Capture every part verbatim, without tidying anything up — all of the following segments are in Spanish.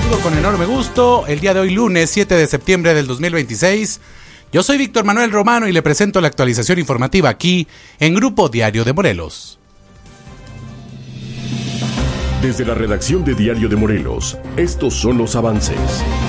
saludo con enorme gusto el día de hoy, lunes siete de septiembre del dos mil veintiséis. Yo soy Víctor Manuel Romano y le presento la actualización informativa aquí en Grupo Diario de Morelos. Desde la redacción de Diario de Morelos, estos son los avances.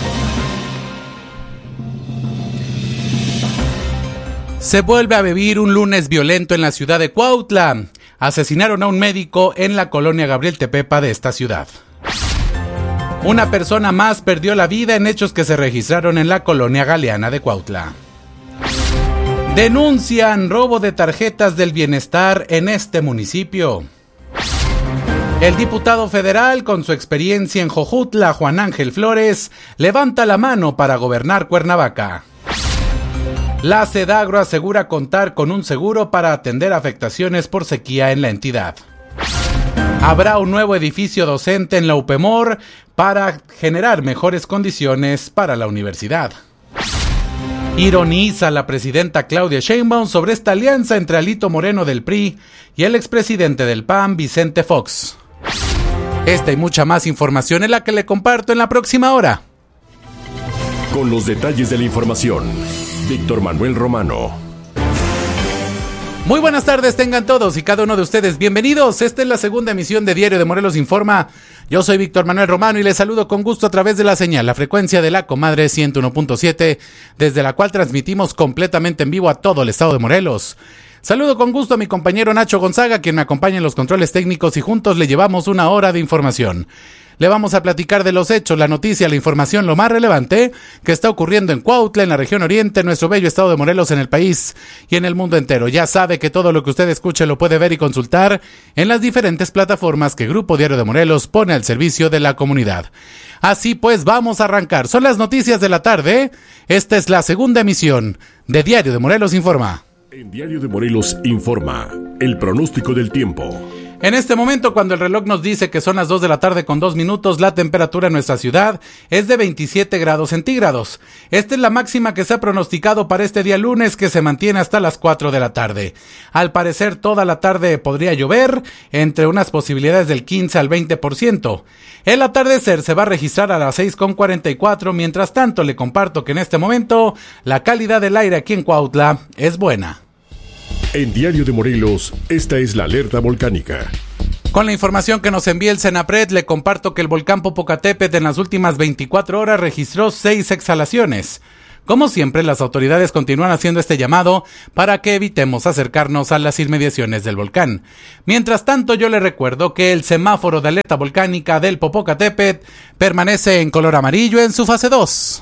Se vuelve a vivir un lunes violento en la ciudad de Cuautla. Asesinaron a un médico en la colonia Gabriel Tepepa de esta ciudad. Una persona más perdió la vida en hechos que se registraron en la colonia Galeana de Cuautla. Denuncian robo de tarjetas del bienestar en este municipio. El diputado federal, con su experiencia en Jojutla, Juan Ángel Flores, levanta la mano para gobernar Cuernavaca. La Sedagro asegura contar con un seguro para atender afectaciones por sequía en la entidad. Habrá un nuevo edificio docente en la UPEMOR para generar mejores condiciones para la universidad. Ironiza la presidenta Claudia Sheinbaum sobre esta alianza entre Alito Moreno del P R I y el expresidente del P A N, Vicente Fox. Esta y mucha más información es la que le comparto en la próxima hora. Con los detalles de la información, Víctor Manuel Romano. Muy buenas tardes, tengan todos y cada uno de ustedes bienvenidos. Esta es la segunda emisión de Diario de Morelos Informa. Yo soy Víctor Manuel Romano y les saludo con gusto a través de la señal, la frecuencia de la comadre ciento uno punto siete, desde la cual transmitimos completamente en vivo a todo el estado de Morelos. Saludo con gusto a mi compañero Nacho Gonzaga, quien me acompaña en los controles técnicos y juntos le llevamos una hora de información. Le vamos a platicar de los hechos, la noticia, la información, lo más relevante que está ocurriendo en Cuautla, en la región oriente, en nuestro bello estado de Morelos, en el país y en el mundo entero. Ya sabe que todo lo que usted escuche lo puede ver y consultar en las diferentes plataformas que Grupo Diario de Morelos pone al servicio de la comunidad. Así pues, vamos a arrancar. Son las noticias de la tarde. Esta es la segunda emisión de Diario de Morelos Informa. En Diario de Morelos Informa, el pronóstico del tiempo. En este momento, cuando el reloj nos dice que son las dos de la tarde con dos minutos, la temperatura en nuestra ciudad es de veintisiete grados centígrados. Esta es la máxima que se ha pronosticado para este día lunes, que se mantiene hasta las cuatro de la tarde. Al parecer, toda la tarde podría llover, entre unas posibilidades del quince al veinte por ciento. El atardecer se va a registrar a las seis con cuarenta y cuatro. Mientras tanto, le comparto que en este momento la calidad del aire aquí en Cuautla es buena. En Diario de Morelos, esta es la alerta volcánica. Con la información que nos envía el Senapred, le comparto que el volcán Popocatépetl en las últimas veinticuatro horas registró seis exhalaciones. Como siempre, las autoridades continúan haciendo este llamado para que evitemos acercarnos a las inmediaciones del volcán. Mientras tanto, yo le recuerdo que el semáforo de alerta volcánica del Popocatépetl permanece en color amarillo en su fase dos.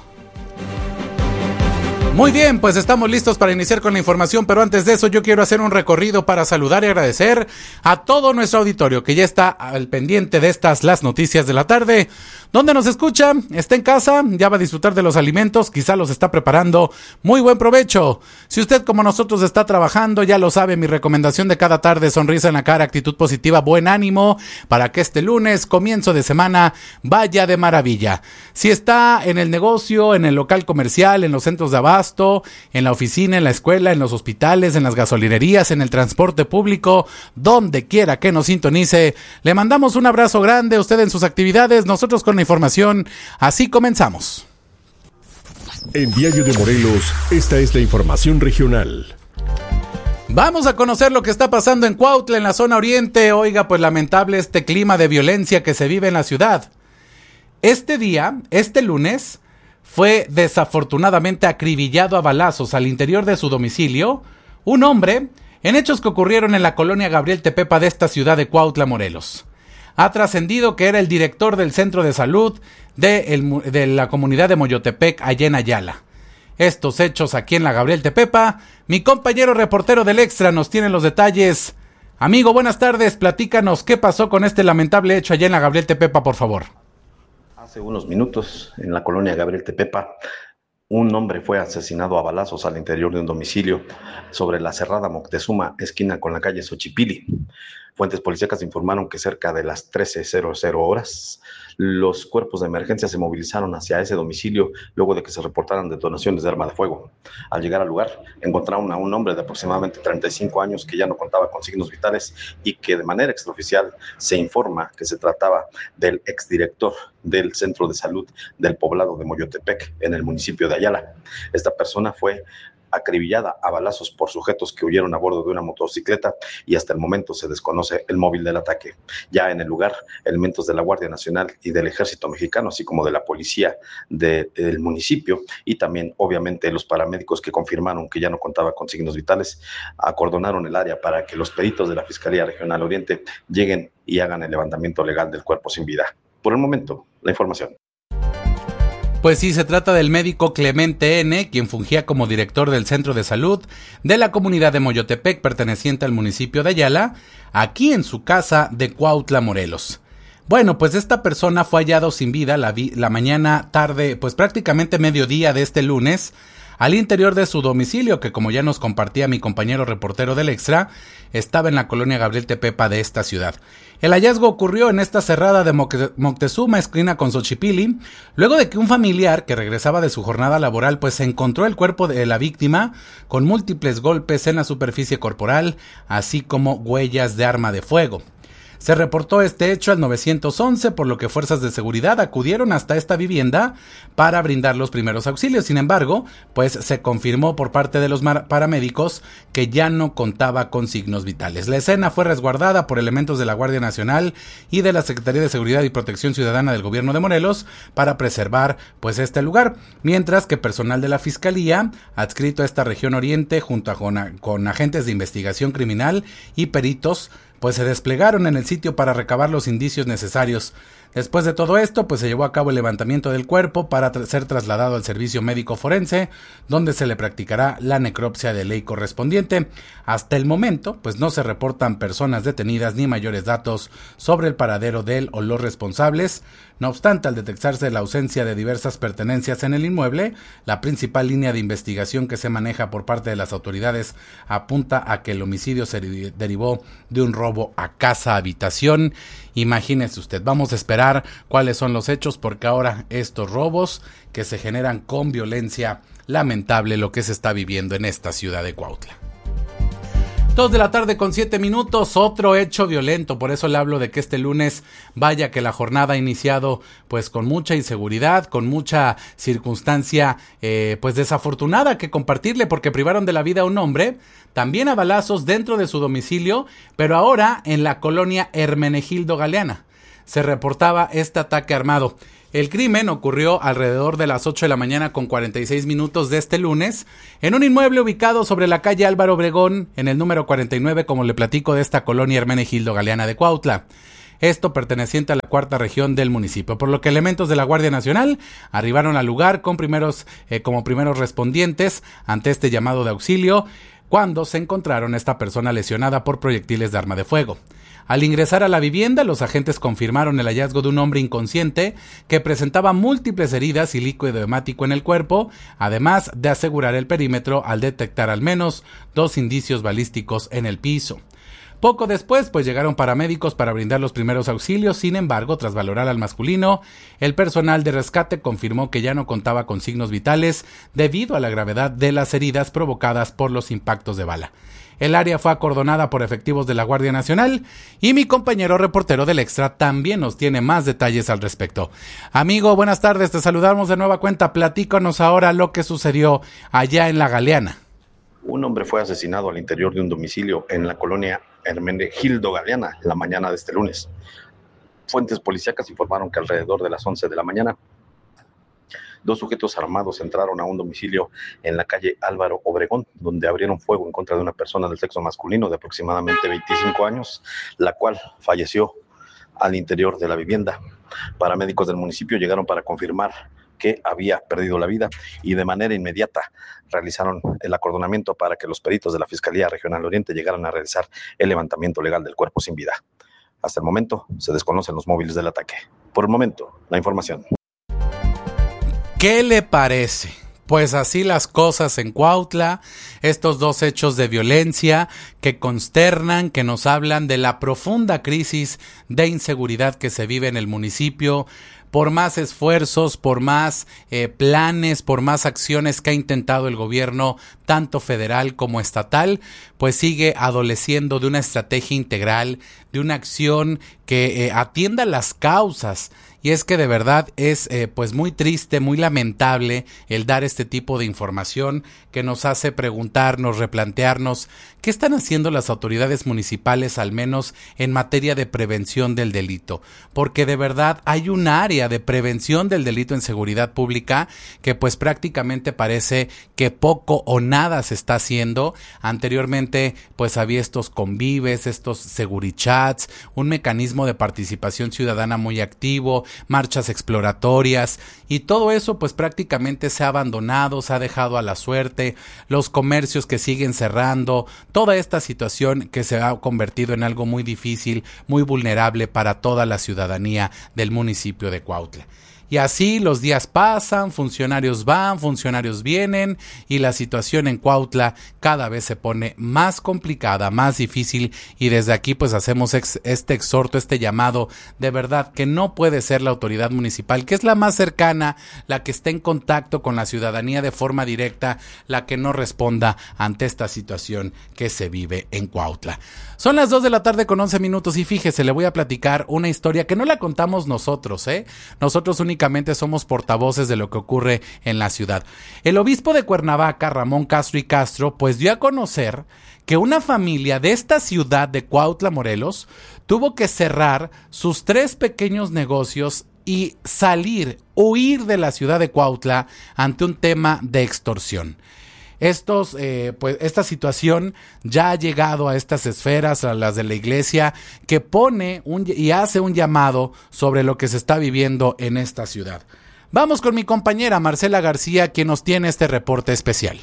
Muy bien, pues estamos listos para iniciar con la información, pero antes de eso yo quiero hacer un recorrido para saludar y agradecer a todo nuestro auditorio que ya está al pendiente de estas las noticias de la tarde. ¿Dónde nos escucha? ¿Está en casa? ¿Ya va a disfrutar de los alimentos? Quizá los está preparando. Muy buen provecho. Si usted como nosotros está trabajando, ya lo sabe, mi recomendación de cada tarde: sonrisa en la cara, actitud positiva, buen ánimo, para que este lunes, comienzo de semana, vaya de maravilla. Si está en el negocio, en el local comercial, en los centros de abasto, en la oficina, en la escuela, en los hospitales, en las gasolinerías, en el transporte público, donde quiera que nos sintonice, le mandamos un abrazo grande a usted en sus actividades, nosotros con la información. Así comenzamos. En Diario de Morelos, esta es la información regional. Vamos a conocer lo que está pasando en Cuautla, en la zona oriente. Oiga, pues lamentable este clima de violencia que se vive en la ciudad. Este día, este lunes, fue desafortunadamente acribillado a balazos al interior de su domicilio un hombre en hechos que ocurrieron en la colonia Gabriel Tepepa de esta ciudad de Cuautla, Morelos. Ha trascendido que era el director del centro de salud de, el, de la comunidad de Moyotepec, allá en Ayala. Estos hechos aquí en la Gabriel Tepepa, mi compañero reportero del Extra nos tiene los detalles. Amigo, buenas tardes, platícanos qué pasó con este lamentable hecho allá en la Gabriel Tepepa, por favor. Hace unos minutos, en la colonia Gabriel Tepepa, un hombre fue asesinado a balazos al interior de un domicilio sobre la Cerrada Moctezuma, esquina con la calle Xochipilli. Fuentes policíacas informaron que cerca de las trece horas, Los cuerpos de emergencia se movilizaron hacia ese domicilio luego de que se reportaran detonaciones de arma de fuego. Al llegar al lugar, encontraron a un hombre de aproximadamente treinta y cinco años que ya no contaba con signos vitales y que de manera extraoficial se informa que se trataba del exdirector del Centro de Salud del poblado de Moyotepec, en el municipio de Ayala. Esta persona fue acribillada a balazos por sujetos que huyeron a bordo de una motocicleta y hasta el momento se desconoce el móvil del ataque. Ya en el lugar, elementos de la Guardia Nacional y del Ejército Mexicano, así como de la policía de, del municipio y también obviamente los paramédicos que confirmaron que ya no contaba con signos vitales, acordonaron el área para que los peritos de la Fiscalía Regional Oriente lleguen y hagan el levantamiento legal del cuerpo sin vida. Por el momento, la información. Pues sí, se trata del médico Clemente N., quien fungía como director del Centro de Salud de la comunidad de Moyotepec, perteneciente al municipio de Ayala, aquí en su casa de Cuautla, Morelos. Bueno, pues esta persona fue hallado sin vida la, vi- la mañana tarde, pues prácticamente mediodía de este lunes, al interior de su domicilio, que como ya nos compartía mi compañero reportero del Extra, estaba en la colonia Gabriel Tepepa de esta ciudad. El hallazgo ocurrió en esta cerrada de Moctezuma, esquina con Xochipilli, luego de que un familiar que regresaba de su jornada laboral pues encontró el cuerpo de la víctima con múltiples golpes en la superficie corporal, así como huellas de arma de fuego. Se reportó este hecho al nueve once, por lo que fuerzas de seguridad acudieron hasta esta vivienda para brindar los primeros auxilios. Sin embargo, pues se confirmó por parte de los paramédicos que ya no contaba con signos vitales. La escena fue resguardada por elementos de la Guardia Nacional y de la Secretaría de Seguridad y Protección Ciudadana del Gobierno de Morelos para preservar pues este lugar, mientras que personal de la Fiscalía, adscrito a esta región oriente, junto a con, con agentes de investigación criminal y peritos, pues se desplegaron en el sitio para recabar los indicios necesarios. Después de todo esto, pues se llevó a cabo el levantamiento del cuerpo para tra- ser trasladado al servicio médico forense, donde se le practicará la necropsia de ley correspondiente. Hasta el momento, pues no se reportan personas detenidas ni mayores datos sobre el paradero del o los responsables. No obstante, al detectarse la ausencia de diversas pertenencias en el inmueble, la principal línea de investigación que se maneja por parte de las autoridades apunta a que el homicidio se derivó de un robo a casa-habitación. Imagínese usted, vamos a esperar cuáles son los hechos, porque ahora estos robos que se generan con violencia, lamentable lo que se está viviendo en esta ciudad de Cuautla. Dos de la tarde con siete minutos, otro hecho violento, por eso le hablo de que este lunes, vaya que la jornada ha iniciado pues con mucha inseguridad, con mucha circunstancia eh, pues desafortunada que compartirle, porque privaron de la vida a un hombre, también a balazos dentro de su domicilio, pero ahora en la colonia Hermenegildo Galeana. Se reportaba este ataque armado. El crimen ocurrió alrededor de las ocho de la mañana con cuarenta y seis minutos de este lunes en un inmueble ubicado sobre la calle Álvaro Obregón, en el número cuarenta y nueve, como le platico, de esta colonia Hermenegildo Galeana de Cuautla. Esto perteneciente a la cuarta región del municipio, por lo que elementos de la Guardia Nacional arribaron al lugar con primeros, eh, como primeros respondientes ante este llamado de auxilio, cuando se encontraron esta persona lesionada por proyectiles de arma de fuego. Al ingresar a la vivienda, los agentes confirmaron el hallazgo de un hombre inconsciente que presentaba múltiples heridas y líquido hemático en el cuerpo, además de asegurar el perímetro al detectar al menos dos indicios balísticos en el piso. Poco después, pues llegaron paramédicos para brindar los primeros auxilios. Sin embargo, tras valorar al masculino, el personal de rescate confirmó que ya no contaba con signos vitales debido a la gravedad de las heridas provocadas por los impactos de bala. El área fue acordonada por efectivos de la Guardia Nacional y mi compañero reportero del Extra también nos tiene más detalles al respecto. Amigo, buenas tardes, te saludamos de nueva cuenta. Platícanos ahora lo que sucedió allá en La Galeana. Un hombre fue asesinado al interior de un domicilio en la colonia Hermenegildo Galeana la mañana de este lunes. Fuentes policíacas informaron que alrededor de las once de la mañana, dos sujetos armados entraron a un domicilio en la calle Álvaro Obregón, donde abrieron fuego en contra de una persona del sexo masculino de aproximadamente veinticinco años, la cual falleció al interior de la vivienda. Paramédicos del municipio llegaron para confirmar que había perdido la vida y de manera inmediata realizaron el acordonamiento para que los peritos de la Fiscalía Regional Oriente llegaran a realizar el levantamiento legal del cuerpo sin vida. Hasta el momento se desconocen los móviles del ataque. Por el momento, la información. ¿Qué le parece Pues así las cosas en Cuautla, estos dos hechos de violencia que consternan, que nos hablan de la profunda crisis de inseguridad que se vive en el municipio. Por más esfuerzos, por más eh, planes, por más acciones que ha intentado el gobierno, tanto federal como estatal, pues sigue adoleciendo de una estrategia integral, de una acción que eh, atienda las causas. Y es que de verdad es eh, pues muy triste, muy lamentable el dar este tipo de información que nos hace preguntarnos, replantearnos qué están haciendo las autoridades municipales, al menos en materia de prevención del delito. Porque de verdad hay un área de prevención del delito en seguridad pública que pues prácticamente parece que poco o nada se está haciendo. Anteriormente pues había estos convives, estos segurichats, un mecanismo de participación ciudadana muy activo, marchas exploratorias, y todo eso pues prácticamente se ha abandonado, se ha dejado a la suerte, los comercios que siguen cerrando, toda esta situación que se ha convertido en algo muy difícil, muy vulnerable para toda la ciudadanía del municipio de Cuautla. Y así los días pasan, funcionarios van, funcionarios vienen, y la situación en Cuautla cada vez se pone más complicada, más difícil, y desde aquí pues hacemos ex, este exhorto, este llamado, de verdad que no puede ser la autoridad municipal, que es la más cercana, la que esté en contacto con la ciudadanía de forma directa, la que no responda ante esta situación que se vive en Cuautla. Son las dos de la tarde con once minutos y fíjese, le voy a platicar una historia que no la contamos nosotros, ¿eh? Nosotros únicamente somos portavoces de lo que ocurre en la ciudad. El obispo de Cuernavaca, Ramón Castro y Castro, pues dio a conocer que una familia de esta ciudad de Cuautla, Morelos, tuvo que cerrar sus tres pequeños negocios y salir, huir de la ciudad de Cuautla ante un tema de extorsión. Estos, eh, pues, esta situación ya ha llegado a estas esferas, a las de la iglesia, que pone un, y hace un llamado sobre lo que se está viviendo en esta ciudad. Vamos con mi compañera Marcela García, quien nos tiene este reporte especial.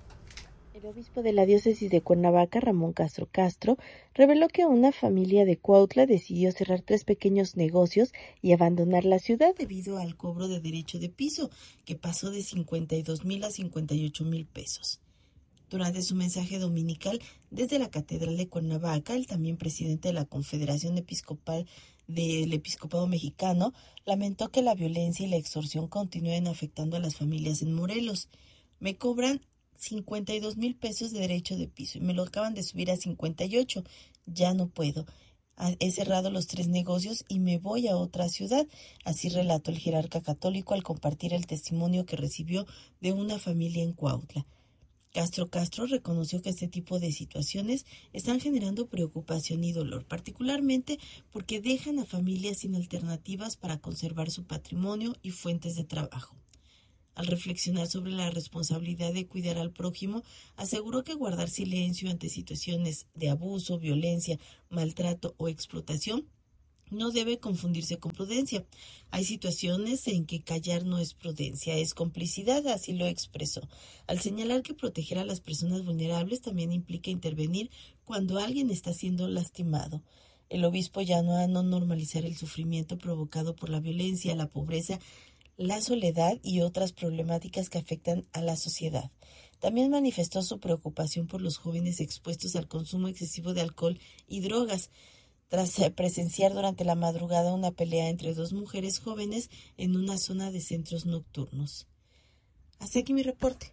El obispo de la diócesis de Cuernavaca, Ramón Castro Castro, reveló que una familia de Cuautla decidió cerrar tres pequeños negocios y abandonar la ciudad debido al cobro de derecho de piso, que pasó de cincuenta y dos mil a cincuenta y ocho mil pesos. Durante su mensaje dominical desde la Catedral de Cuernavaca, el también presidente de la Confederación Episcopal del Episcopado Mexicano lamentó que la violencia y la extorsión continúen afectando a las familias en Morelos. Me cobran cincuenta y dos mil pesos de derecho de piso y me lo acaban de subir a cincuenta y ocho. Ya no puedo. He cerrado los tres negocios y me voy a otra ciudad. Así relató el jerarca católico al compartir el testimonio que recibió de una familia en Cuautla. Castro Castro reconoció que este tipo de situaciones están generando preocupación y dolor, particularmente porque dejan a familias sin alternativas para conservar su patrimonio y fuentes de trabajo. Al reflexionar sobre la responsabilidad de cuidar al prójimo, aseguró que guardar silencio ante situaciones de abuso, violencia, maltrato o explotación no debe confundirse con prudencia. Hay situaciones en que callar no es prudencia, es complicidad, así lo expresó, al señalar que proteger a las personas vulnerables también implica intervenir cuando alguien está siendo lastimado. El obispo llamó a no normalizar el sufrimiento provocado por la violencia, la pobreza, la soledad y otras problemáticas que afectan a la sociedad. También manifestó su preocupación por los jóvenes expuestos al consumo excesivo de alcohol y drogas, tras presenciar durante la madrugada una pelea entre dos mujeres jóvenes en una zona de centros nocturnos. Hasta aquí mi reporte.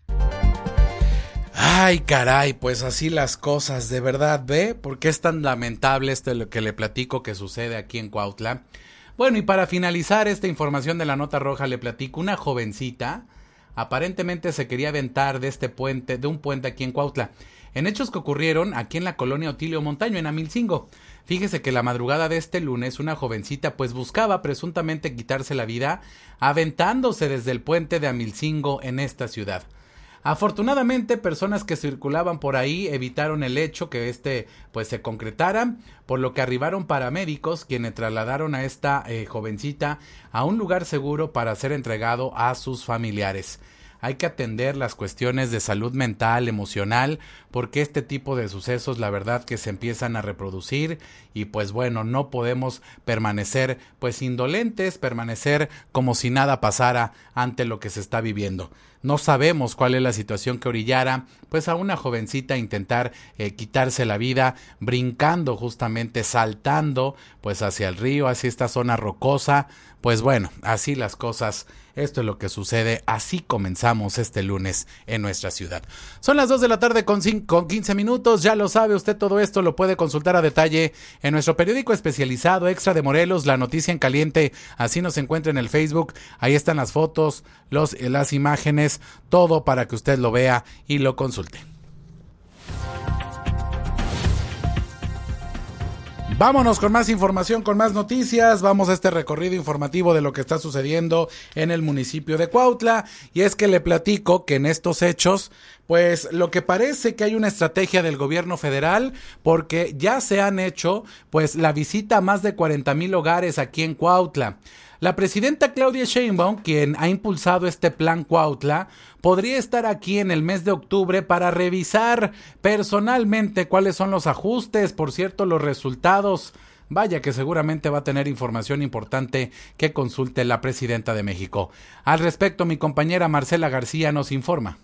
Ay, caray, pues así las cosas, de verdad, ¿ve? ¿Por qué es tan lamentable esto de lo que le platico que sucede aquí en Cuautla? Bueno, y para finalizar esta información de la nota roja, le platico, una jovencita aparentemente se quería aventar de este puente, de un puente aquí en Cuautla, en hechos que ocurrieron aquí en la colonia Otilio Montaño, en Amilcingo. Fíjese que la madrugada de este lunes, una jovencita pues buscaba presuntamente quitarse la vida aventándose desde el puente de Amilcingo en esta ciudad. Afortunadamente, personas que circulaban por ahí evitaron el hecho que este pues se concretara, por lo que arribaron paramédicos quienes trasladaron a esta eh, jovencita a un lugar seguro para ser entregado a sus familiares. hay que atender las cuestiones de salud mental, emocional, porque este tipo de sucesos, la verdad que se empiezan a reproducir y pues bueno, no podemos permanecer pues indolentes, permanecer como si nada pasara ante lo que se está viviendo. No sabemos cuál es la situación que orillara pues a una jovencita a intentar eh, quitarse la vida brincando justamente, saltando pues hacia el río, hacia esta zona rocosa. Pues bueno, así las cosas, esto es lo que sucede, así comenzamos este lunes en nuestra ciudad. Son las dos de la tarde con, cinco, con quince minutos, ya lo sabe usted, todo esto lo puede consultar a detalle en nuestro periódico especializado Extra de Morelos, La Noticia en Caliente, así nos encuentra en el Facebook, ahí están las fotos, los, las imágenes, todo para que usted lo vea y lo consulte. Vámonos con más información, con más noticias. Vamos a este recorrido informativo de lo que está sucediendo en el municipio de Cuautla. Y es que le platico que en estos hechos, pues lo que parece que hay una estrategia del gobierno federal, porque ya se han hecho pues la visita a más de cuarenta mil hogares aquí en Cuautla. La presidenta Claudia Sheinbaum, quien ha impulsado este plan Cuautla, podría estar aquí en el mes de octubre para revisar personalmente cuáles son los ajustes, por cierto, los resultados. Vaya que seguramente va a tener información importante que consulte la presidenta de México. Al respecto, mi compañera Marcela García nos informa.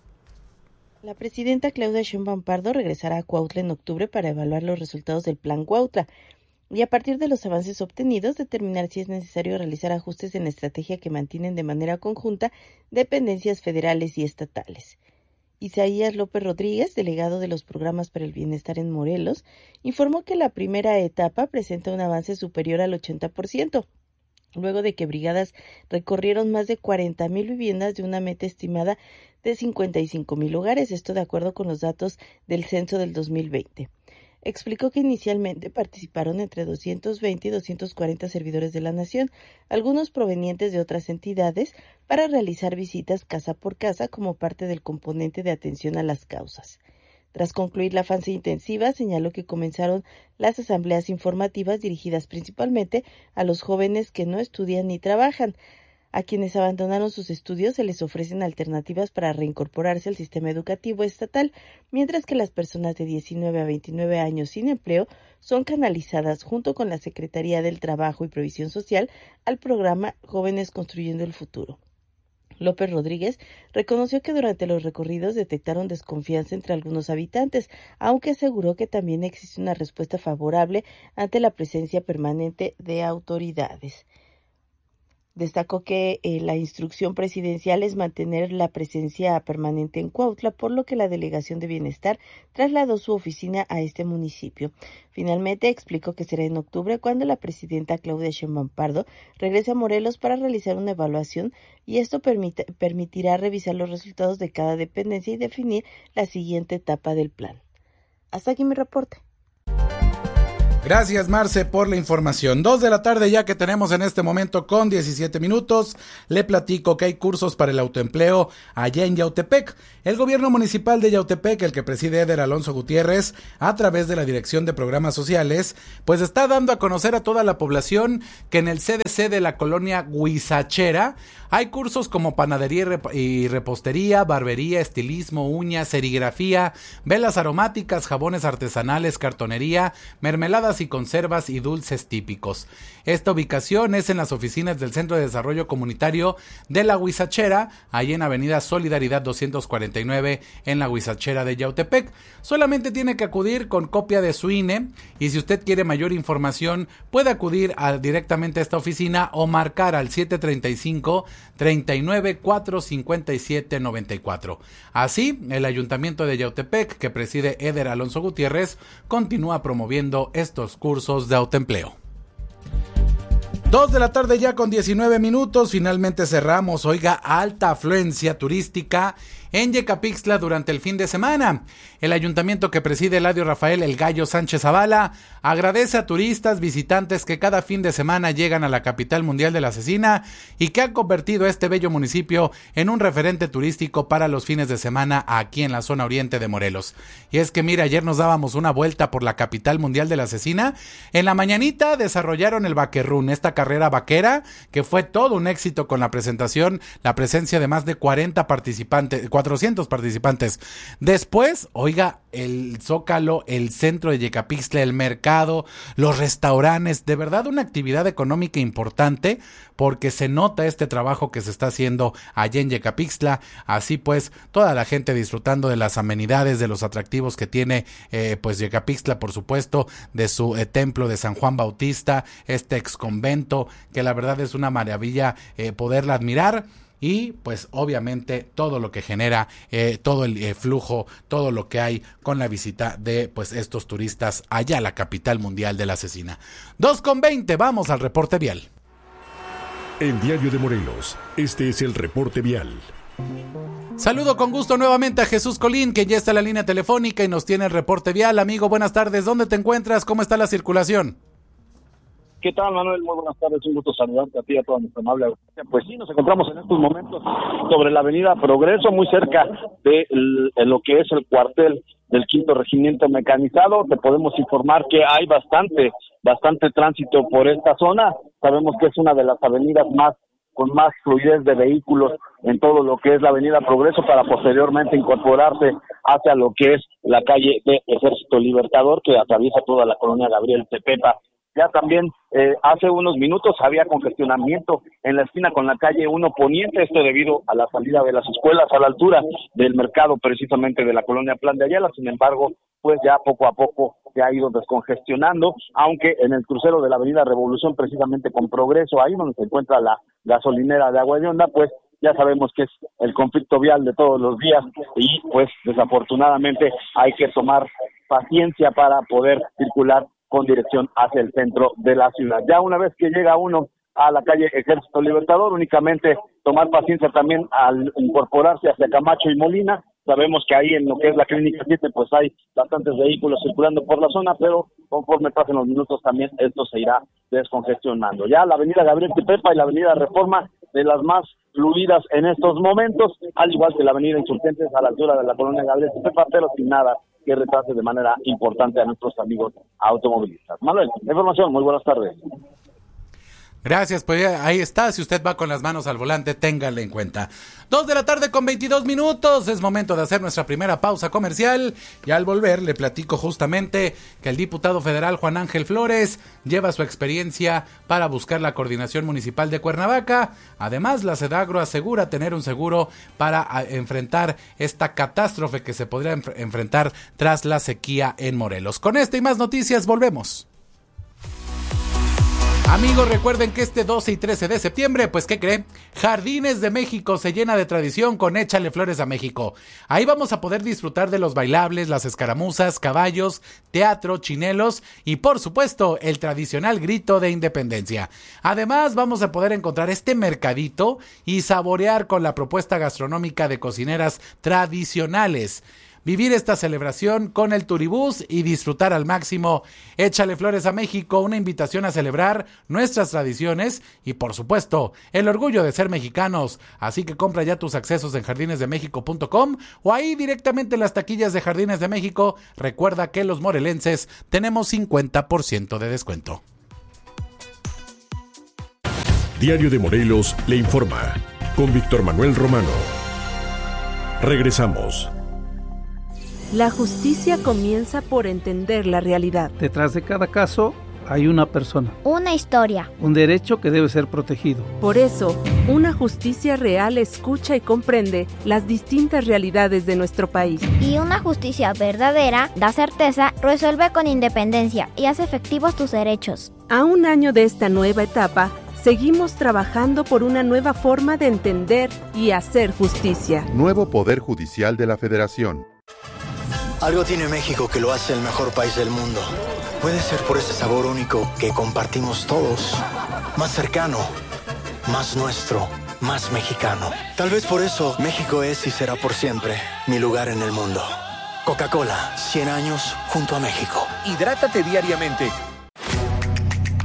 La presidenta Claudia Sheinbaum Pardo regresará a Cuautla en octubre para evaluar los resultados del plan Cuautla y a partir de los avances obtenidos determinar si es necesario realizar ajustes en la estrategia que mantienen de manera conjunta dependencias federales y estatales. Isaías López Rodríguez, delegado de los programas para el bienestar en Morelos, informó que la primera etapa presenta un avance superior al ochenta por ciento, luego de que brigadas recorrieron más de cuarenta mil viviendas de una meta estimada de cincuenta y cinco mil hogares, esto de acuerdo con los datos del censo del dos mil veinte. Explicó que inicialmente participaron entre doscientos veinte y doscientos cuarenta servidores de la nación, algunos provenientes de otras entidades, para realizar visitas casa por casa como parte del componente de atención a las causas. Tras concluir la fase intensiva, señaló que comenzaron las asambleas informativas dirigidas principalmente a los jóvenes que no estudian ni trabajan. A quienes abandonaron sus estudios se les ofrecen alternativas para reincorporarse al sistema educativo estatal, mientras que las personas de diecinueve a veintinueve años sin empleo son canalizadas junto con la Secretaría del Trabajo y Previsión Social al programa Jóvenes Construyendo el Futuro. López Rodríguez reconoció que durante los recorridos detectaron desconfianza entre algunos habitantes, aunque aseguró que también existe una respuesta favorable ante la presencia permanente de autoridades. Destacó que eh, la instrucción presidencial es mantener la presencia permanente en Cuautla, por lo que la Delegación de Bienestar trasladó su oficina a este municipio. Finalmente explicó que será en octubre cuando la presidenta Claudia Sheinbaum Pardo regrese a Morelos para realizar una evaluación y esto permite, permitirá revisar los resultados de cada dependencia y definir la siguiente etapa del plan. Hasta aquí mi reporte. Gracias, Marce, por la información. Dos de la tarde ya que tenemos en este momento con diecisiete minutos. Le platico que hay cursos para el autoempleo allá en Yautepec. El gobierno municipal de Yautepec, el que preside Eder Alonso Gutiérrez, a través de la Dirección de Programas Sociales, pues está dando a conocer a toda la población que en el C D C de la colonia Huizachera hay cursos como panadería y repostería, barbería, estilismo, uñas, serigrafía, velas aromáticas, jabones artesanales, cartonería, mermeladas y conservas y dulces típicos. Esta ubicación es en las oficinas del Centro de Desarrollo Comunitario de la Huizachera, ahí en Avenida Solidaridad doscientos cuarenta y nueve en la Huizachera de Yautepec. Solamente tiene que acudir con copia de su I N E y si usted quiere mayor información puede acudir a, directamente a esta oficina o marcar al siete treinta y cinco, treinta y nueve, cuatro cincuenta y siete, noventa y cuatro. Así, el Ayuntamiento de Yautepec, que preside Eder Alonso Gutiérrez, continúa promoviendo estos cursos de autoempleo. Dos de la tarde ya con diecinueve minutos, finalmente cerramos, oiga, alta afluencia turística en Yecapixtla durante el fin de semana. El ayuntamiento que preside Eladio Rafael El Gallo Sánchez Zavala agradece a turistas visitantes que cada fin de semana llegan a la capital mundial de la cecina y que han convertido este bello municipio en un referente turístico para los fines de semana aquí en la zona oriente de Morelos. Y es que mira, ayer nos dábamos una vuelta por la capital mundial de la cecina. En la mañanita desarrollaron el Vaquerrún, esta carrera vaquera, que fue todo un éxito con la presentación, la presencia de más de cuarenta participantes, cuatrocientos participantes. Después, oiga, el Zócalo, el centro de Yecapixtla, el mercado, los restaurantes, de verdad una actividad económica importante, porque se nota este trabajo que se está haciendo allá en Yecapixtla. Así pues, toda la gente disfrutando de las amenidades, de los atractivos que tiene eh, pues Yecapixtla, por supuesto, de su eh, templo de San Juan Bautista, este ex convento, que la verdad es una maravilla eh, poderla admirar. Y pues obviamente todo lo que genera, eh, todo el eh, flujo, todo lo que hay con la visita de pues estos turistas allá a la capital mundial de la cecina. dos con veinte, vamos al reporte vial. En Diario de Morelos, este es el reporte vial. Saludo con gusto nuevamente a Jesús Colín, que ya está en la línea telefónica y nos tiene el reporte vial. Amigo, buenas tardes, ¿dónde te encuentras? ¿Cómo está la circulación? ¿Qué tal, Manuel? Muy buenas tardes, un gusto saludarte a ti y a toda nuestra amable audiencia. Pues sí, nos encontramos en estos momentos sobre la avenida Progreso, muy cerca de, el, de lo que es el cuartel del quinto Regimiento Mecanizado. Te podemos informar que hay bastante, bastante tránsito por esta zona. Sabemos que es una de las avenidas más con más fluidez de vehículos en todo lo que es la avenida Progreso, para posteriormente incorporarse hacia lo que es la calle de Ejército Libertador, que atraviesa toda la colonia Gabriel Tepepa. Ya también eh, hace unos minutos había congestionamiento en la esquina con la calle uno Poniente, esto debido a la salida de las escuelas a la altura del mercado precisamente de la colonia Plan de Ayala. Sin embargo, pues ya poco a poco se ha ido descongestionando, aunque en el crucero de la avenida Revolución, precisamente con Progreso, ahí donde se encuentra la gasolinera de Agua de Onda, pues ya sabemos que es el conflicto vial de todos los días y pues desafortunadamente hay que tomar paciencia para poder circular con dirección hacia el centro de la ciudad. Ya una vez que llega uno a la calle Ejército Libertador, únicamente tomar paciencia también al incorporarse hacia Camacho y Molina. Sabemos que ahí en lo que es la Clínica siete pues hay bastantes vehículos circulando por la zona, pero conforme pasen los minutos también esto se irá descongestionando. Ya la avenida Gabriel Tepepa y la avenida Reforma, de las más fluidas en estos momentos, al igual que la avenida Insurgentes a la altura de la colonia Gabriel Tepepa, pero sin nada que retrase de manera importante a nuestros amigos automovilistas. Manuel, información, muy buenas tardes. Gracias, pues ahí está. Si usted va con las manos al volante, téngale en cuenta. Dos de la tarde con veintidós minutos. Es momento de hacer nuestra primera pausa comercial. Y al volver le platico justamente que el diputado federal Juan Ángel Flores lleva su experiencia para buscar la coordinación municipal de Cuernavaca. Además, la Sedagro asegura tener un seguro para enfrentar esta catástrofe que se podría enf- enfrentar tras la sequía en Morelos. Con esta y más noticias volvemos. Amigos, recuerden que este doce y trece de septiembre, pues ¿qué creen? Jardines de México se llena de tradición con Échale Flores a México. Ahí vamos a poder disfrutar de los bailables, las escaramuzas, caballos, teatro, chinelos y por supuesto el tradicional grito de independencia. Además vamos a poder encontrar este mercadito y saborear con la propuesta gastronómica de cocineras tradicionales. Vivir esta celebración con el Turibús y disfrutar al máximo. Échale Flores a México, una invitación a celebrar nuestras tradiciones y por supuesto el orgullo de ser mexicanos. Así que compra ya tus accesos en jardines de méxico punto com o ahí directamente en las taquillas de Jardines de México. Recuerda que los morelenses tenemos cincuenta por ciento de descuento. Diario de Morelos le informa con Víctor Manuel Romano. Regresamos. La justicia comienza por entender la realidad. Detrás de cada caso hay una persona. Una historia. Un derecho que debe ser protegido. Por eso, una justicia real escucha y comprende las distintas realidades de nuestro país. Y una justicia verdadera da certeza, resuelve con independencia y hace efectivos tus derechos. A un año de esta nueva etapa, seguimos trabajando por una nueva forma de entender y hacer justicia. Nuevo Poder Judicial de la Federación. Algo tiene México que lo hace el mejor país del mundo. Puede ser por ese sabor único que compartimos todos. Más cercano, más nuestro, más mexicano. Tal vez por eso México es y será por siempre mi lugar en el mundo. Coca-Cola, cien años junto a México. Hidrátate diariamente.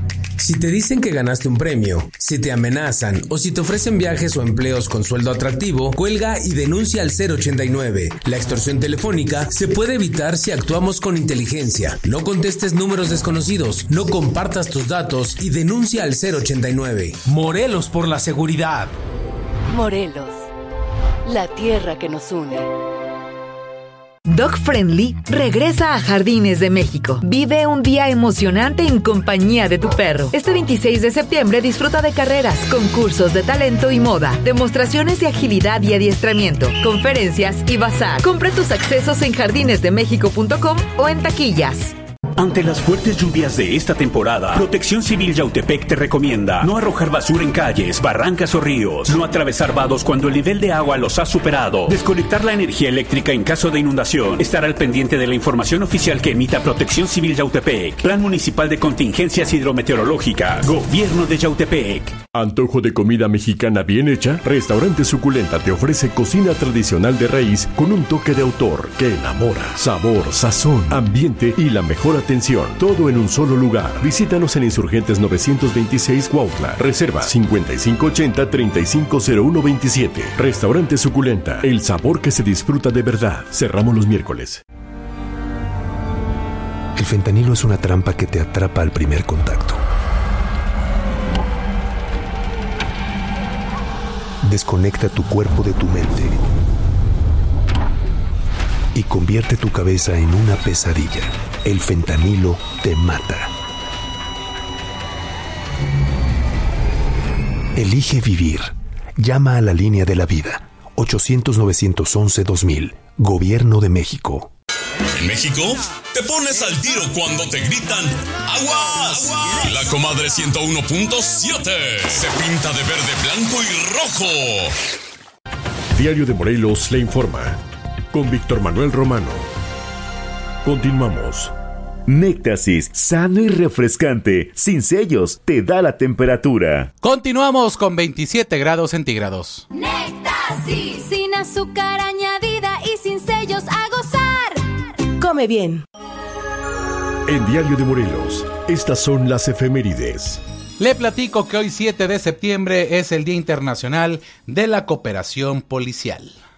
Si te dicen que ganaste un premio, si te amenazan o si te ofrecen viajes o empleos con sueldo atractivo, cuelga y denuncia al cero ochenta y nueve. La extorsión telefónica se puede evitar si actuamos con inteligencia. No contestes números desconocidos, no compartas tus datos y denuncia al cero ochenta y nueve. Morelos por la seguridad. Morelos, la tierra que nos une. Dog Friendly regresa a Jardines de México. Vive un día emocionante en compañía de tu perro. Este veintiséis de septiembre disfruta de carreras, concursos de talento y moda, demostraciones de agilidad y adiestramiento, conferencias y bazar. Compra tus accesos en jardines de méxico punto com o en taquillas. Ante las fuertes lluvias de esta temporada, Protección Civil Yautepec te recomienda no arrojar basura en calles, barrancas o ríos, no atravesar vados cuando el nivel de agua los ha superado, desconectar la energía eléctrica en caso de inundación, estar al pendiente de la información oficial que emita Protección Civil Yautepec, Plan Municipal de Contingencias Hidrometeorológicas, Gobierno de Yautepec. ¿Antojo de comida mexicana bien hecha? Restaurante Suculenta te ofrece cocina tradicional de raíz con un toque de autor que enamora. Sabor, sazón, ambiente y la mejor atención. Todo en un solo lugar. Visítanos en Insurgentes novecientos veintiséis Cuautla. Reserva cincuenta y cinco ochenta, treinta y cinco cero uno veintisiete. Restaurante Suculenta. El sabor que se disfruta de verdad. Cerramos los miércoles. El fentanilo es una trampa que te atrapa al primer contacto. Desconecta tu cuerpo de tu mente y convierte tu cabeza en una pesadilla. El fentanilo te mata. Elige vivir. Llama a la línea de la vida. ochocientos, novecientos once, dos mil. Gobierno de México. En México, te pones al tiro cuando te gritan ¡Aguas! ¡Aguas! La comadre ciento uno punto siete se pinta de verde, blanco y rojo. Diario de Morelos le informa. Con Víctor Manuel Romano. Continuamos. Néctasis, sano y refrescante, sin sellos, te da la temperatura. Continuamos con veintisiete grados centígrados. Néctasis, sin azúcar añadida y sin sellos, a gozar. Come bien. En Diario de Morelos, estas son las efemérides. Le platico que hoy siete de septiembre es el Día Internacional de la Cooperación Policial.